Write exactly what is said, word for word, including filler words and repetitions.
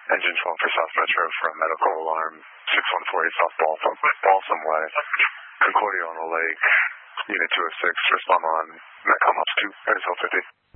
Engine twelve for South Metro from medical alarm six one four eight South Balsam, Balsam Way. Concordia on the Lake, Unit two oh six, respond on Metcom Ops two, Arizona fifty.